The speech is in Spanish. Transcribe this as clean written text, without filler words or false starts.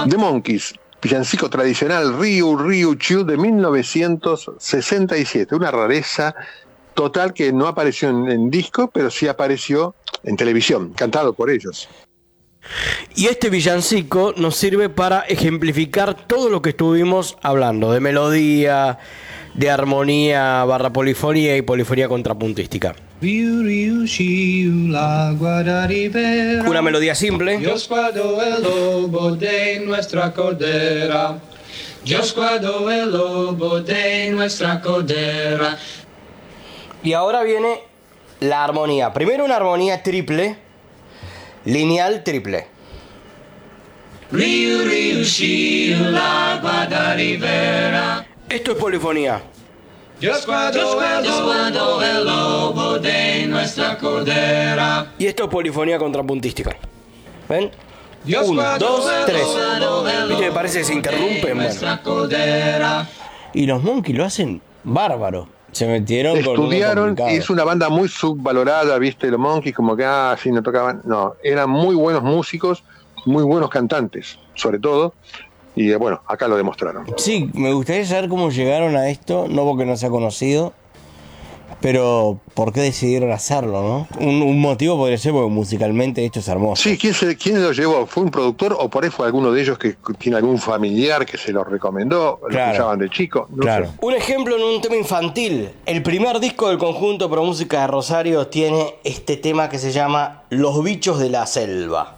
The Monkees, villancico tradicional Ryu Ryu Chu de 1967, una rareza total que no apareció en disco, pero sí apareció en televisión, cantado por ellos. Y este villancico nos sirve para ejemplificar todo lo que estuvimos hablando, de melodía, de armonía barra polifonía y polifonía contrapuntística. Una melodía simple. Yo squadro el lobo de nuestra cordera. Yo squadro el lobo de nuestra cordera. Y ahora viene la armonía. Primero una armonía triple, lineal triple. Riu, riu, shiu, la guarda ribera. Esto es polifonía. Yo squadro el lobo de nuestra cordera. Y esto es polifonía contrapuntística. ¿Ven? Yo 1, 2, 3. el ¿Viste que parece que se interrumpen? nuestra cordera. Y los Monkees lo hacen bárbaro. Se metieron Estudiaron, y es una banda muy subvalorada, viste, los Monkees, como que sí no tocaban. No, eran muy buenos músicos, muy buenos cantantes, sobre todo. Y bueno, acá lo demostraron. Sí, me gustaría saber cómo llegaron a esto, no porque no sea conocido, pero por qué decidieron hacerlo, ¿no? Un motivo podría ser porque musicalmente esto es hermoso. Sí, ¿quién lo llevó? ¿Fue un productor o por ahí fue alguno de ellos que tiene algún familiar que se lo recomendó? ¿Lo escuchaban de chico? No sé. Un ejemplo en un tema infantil. El primer disco del conjunto Pro Música de Rosario tiene este tema que se llama Los bichos de la selva.